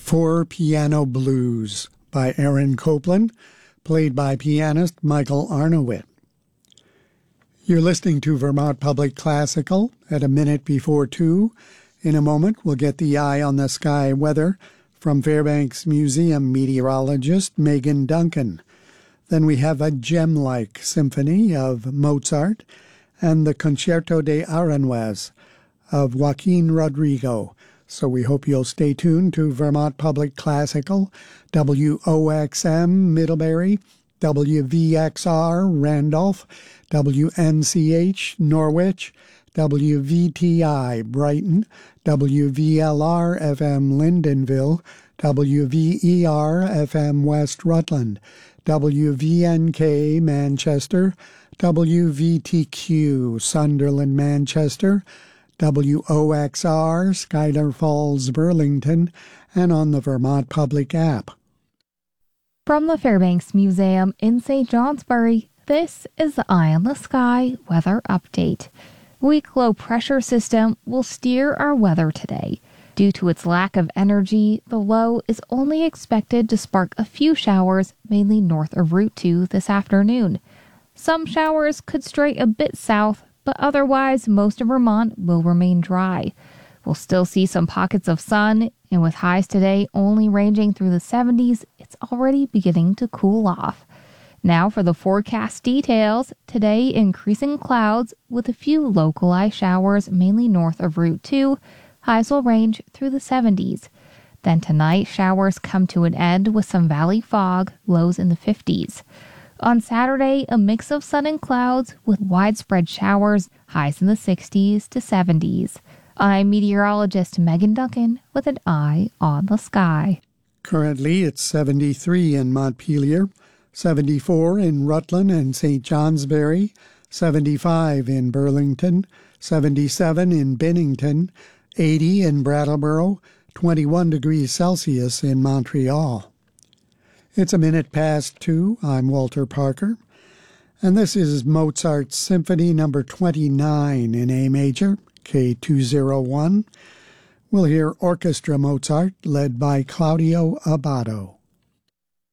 For Piano Blues by Aaron Copland, played by pianist Michael Arnowit. You're listening to Vermont Public Classical at a minute before 2. In a moment, we'll get the eye on the sky weather from Fairbanks Museum meteorologist Megan Duncan. Then we have a gem-like symphony of Mozart and the Concerto de Aranjuez of Joaquin Rodrigo. So we hope you'll stay tuned to Vermont Public Classical, WOXM Middlebury, WVXR Randolph, WNCH Norwich, WVTI Brighton, WVLR FM Lyndonville, WVER FM West Rutland, WVNK Manchester, WVTQ Sunderland Manchester, WOXR Schuyler Falls Burlington, and on the Vermont Public app. From the Fairbanks Museum in St. Johnsbury, this is the Eye on the Sky weather update. Weak low pressure system will steer our weather today. Due to its lack of energy, the low is only expected to spark a few showers, mainly north of Route 2 this afternoon. Some showers could stray a bit south, but otherwise most of Vermont will remain dry. We'll still see some pockets of sun, and with highs today only ranging through the 70s, it's already beginning to cool off. Now for the forecast details. Today, increasing clouds with a few localized showers mainly north of Route 2. Highs will range through the 70s. Then tonight, showers come to an end with some valley fog, lows in the 50s. On Saturday, a mix of sun and clouds with widespread showers, highs in the 60s to 70s. I'm meteorologist Megan Duncan with an eye on the sky. Currently, it's 73 in Montpelier, 74 in Rutland and St. Johnsbury, 75 in Burlington, 77 in Bennington, 80 in Brattleboro, 21 degrees Celsius in Montreal. It's a minute past 2. I'm Walter Parker, and this is Mozart's Symphony No. 29 in A major, K201. We'll hear Orchestra Mozart led by Claudio Abbado.